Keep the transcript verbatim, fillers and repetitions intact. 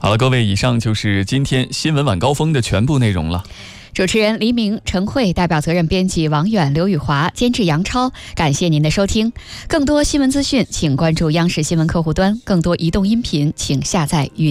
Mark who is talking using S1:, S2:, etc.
S1: 好了，各位，以上就是今天新闻晚高峰的全部内容了。
S2: 主持人黎明、陈慧，代表责任编辑王远、刘宇华，监制杨超。感谢您的收听。更多新闻资讯，请关注央视新闻客户端；更多移动音频，请下载语